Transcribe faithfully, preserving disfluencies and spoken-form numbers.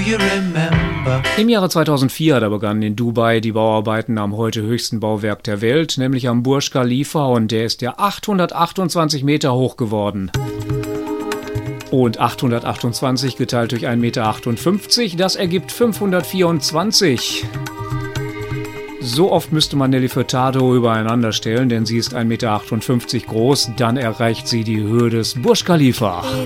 you remember? Im Jahre zweitausendvier, da begannen in Dubai die Bauarbeiten am heute höchsten Bauwerk der Welt, nämlich am Burj Khalifa, und der ist ja achthundertachtundzwanzig Meter hoch geworden. Und achthundertachtundzwanzig geteilt durch ein Meter achtundfünfzig, das ergibt fünfhundertvierundzwanzig. So oft müsste man Nelly Furtado übereinander stellen, denn sie ist ein Meter achtundfünfzig groß, dann erreicht sie die Höhe des Burj Khalifa.